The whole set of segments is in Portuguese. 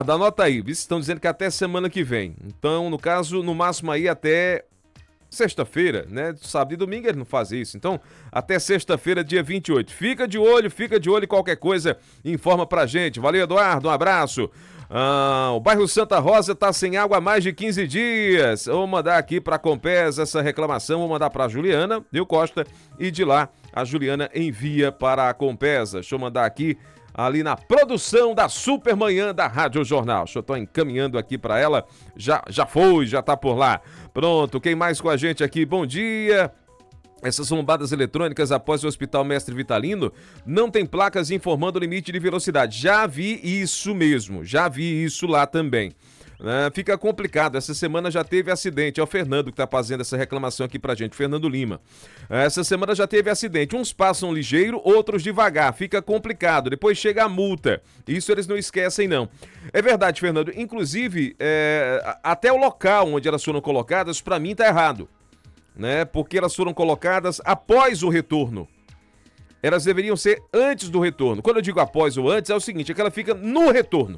Anota aí, estão dizendo que até semana que vem. Então, no caso, no máximo aí até sexta-feira, né? Sábado e domingo ele não faz isso. Então, até sexta-feira, dia 28. Fica de olho e qualquer coisa, informa pra gente. Valeu, Eduardo, um abraço. O bairro Santa Rosa tá sem água há mais de 15 dias. Vou mandar aqui pra Compes essa reclamação, vou mandar pra Juliana, viu, Costa? E de lá, a Juliana envia para a Compesa. Deixa eu mandar aqui, ali na produção da Supermanhã da Rádio Jornal. Deixa eu estar encaminhando aqui para ela. Já tá por lá. Pronto, quem mais com a gente aqui? Bom dia. Essas lombadas eletrônicas após o Hospital Mestre Vitalino não tem placas informando o limite de velocidade. Já vi isso mesmo, já vi isso lá também. Fica complicado, essa semana já teve acidente, é o Fernando que está fazendo essa reclamação aqui pra gente, Fernando Lima. Essa semana já teve acidente, uns passam ligeiro, outros devagar, fica complicado, depois chega a multa, isso eles não esquecem não. É verdade, Fernando, inclusive até o local onde elas foram colocadas, pra mim tá errado, né? Porque elas foram colocadas após o retorno. Elas deveriam ser antes do retorno. Quando eu digo após ou antes, é o seguinte, é que ela fica no retorno.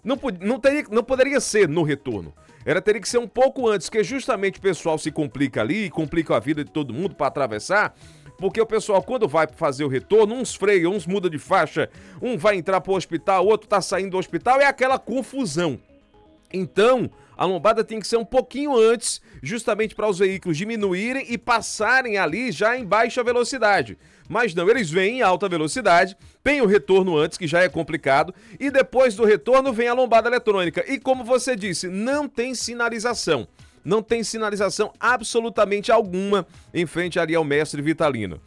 Não poderia ser no retorno. Ela teria que ser um pouco antes, porque justamente o pessoal se complica ali, complica a vida de todo mundo para atravessar, porque o pessoal, quando vai fazer o retorno, uns freiam, uns muda de faixa, um vai entrar pro hospital, o outro tá saindo do hospital, é aquela confusão. Então, a lombada tem que ser um pouquinho antes, justamente para os veículos diminuírem e passarem ali já em baixa velocidade. Mas não, eles vêm em alta velocidade, tem o retorno antes, que já é complicado, e depois do retorno vem a lombada eletrônica. E como você disse, não tem sinalização. Não tem sinalização absolutamente alguma em frente ali ao Mestre Vitalino.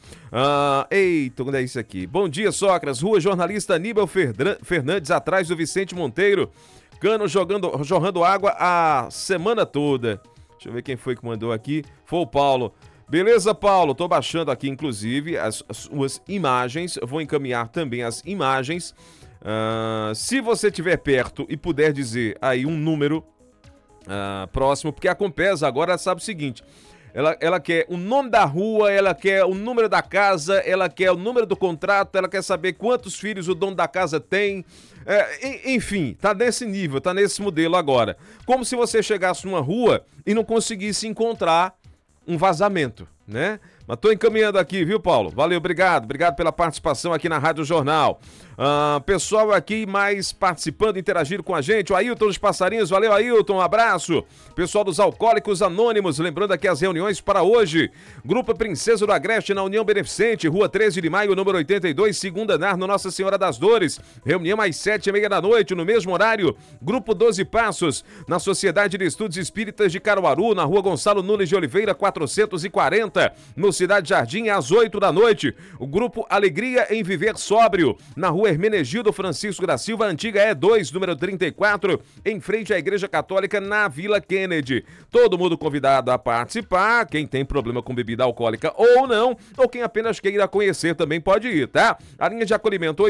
Eita, onde é isso aqui? Bom dia, Sócrates. Rua Jornalista Aníbal Fernandes, atrás do Vicente Monteiro. Cano jorrando água a semana toda. Deixa eu ver quem foi que mandou aqui. Foi o Paulo. Beleza, Paulo? Tô baixando aqui, inclusive, as suas imagens. Vou encaminhar também as imagens. Se você estiver perto e puder dizer aí um número próximo, porque a Compesa agora sabe o seguinte... Ela quer o nome da rua, ela quer o número da casa, ela quer o número do contrato, ela quer saber quantos filhos o dono da casa tem. Enfim, tá nesse nível, tá nesse modelo agora. Como se você chegasse numa rua e não conseguisse encontrar um vazamento, né? Mas tô encaminhando aqui, viu, Paulo? Valeu, obrigado pela participação aqui na Rádio Jornal. Pessoal aqui mais participando, interagindo com a gente, o Ailton dos Passarinhos, valeu, Ailton, um abraço. Pessoal dos Alcoólicos Anônimos, lembrando aqui as reuniões para hoje. Grupo Princesa do Agreste, na União Beneficente, Rua 13 de Maio, número 82, segundo andar, no Nossa Senhora das Dores. Reunião às 7h30 da noite, no mesmo horário. Grupo 12 Passos, na Sociedade de Estudos Espíritas de Caruaru, na Rua Gonçalo Nunes de Oliveira, 440, no Cidade Jardim, às 8 da noite. O Grupo Alegria em Viver Sóbrio, na Rua Hermenegildo Francisco da Silva, antiga E2, número 34, em frente à Igreja Católica, na Vila Kennedy. Todo mundo convidado a participar, quem tem problema com bebida alcoólica ou não, ou quem apenas queira conhecer também pode ir, tá? A linha de acolhimento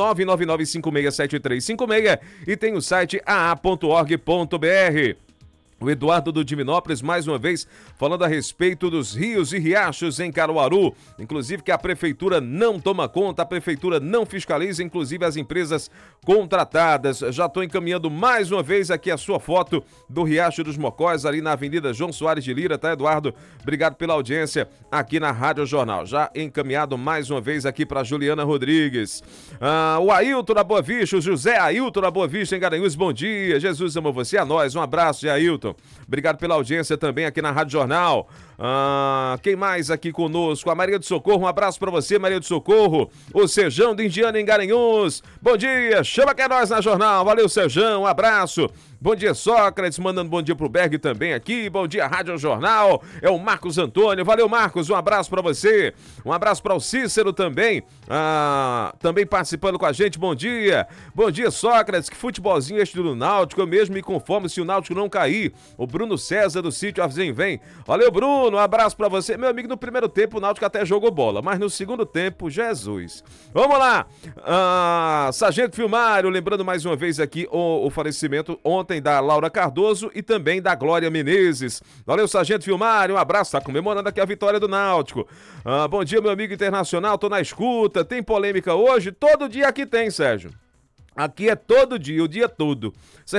81999567356 e tem o site aa.org.br. O Eduardo do Divinópolis, mais uma vez, falando a respeito dos rios e riachos em Caruaru, inclusive que a prefeitura não toma conta, a prefeitura não fiscaliza, inclusive as empresas contratadas. Já estou encaminhando mais uma vez aqui a sua foto do Riacho dos Mocós, ali na Avenida João Soares de Lira, tá, Eduardo? Obrigado pela audiência aqui na Rádio Jornal. Já encaminhado mais uma vez aqui para Juliana Rodrigues. O Ailton da Boa Vista, o José Ailton da Boa Vista, em Garanhuns, bom dia. Jesus ama você, a nós. Um abraço, Ailton. Obrigado pela audiência também aqui na Rádio Jornal. Quem mais aqui conosco? A Maria do Socorro, um abraço pra você, Maria do Socorro. O Sejão do Indiana em Garanhuns. Bom dia, chama que é nós na Jornal. Valeu, Sejão, um abraço. Bom dia, Sócrates, mandando bom dia pro Berg também aqui. Bom dia, Rádio Jornal. É o Marcos Antônio. Valeu, Marcos, um abraço pra você. Um abraço para o Cícero também. Também participando com a gente. Bom dia. Bom dia, Sócrates. Que futebolzinho este do Náutico. Eu mesmo me conformo se o Náutico não cair. O Bruno César do sítio Arzen vem. Valeu, Bruno. Um abraço pra você. Meu amigo, no primeiro tempo o Náutico até jogou bola, mas no segundo tempo, Jesus. Vamos lá. Sargento Filmário, lembrando mais uma vez aqui o falecimento ontem da Laura Cardoso e também da Glória Menezes. Valeu, Sargento Filmário. Um abraço. Tá comemorando aqui a vitória do Náutico. Bom dia, meu amigo internacional. Tô na escuta. Tem polêmica hoje? Todo dia aqui tem, Sérgio. Aqui é todo dia, o dia todo.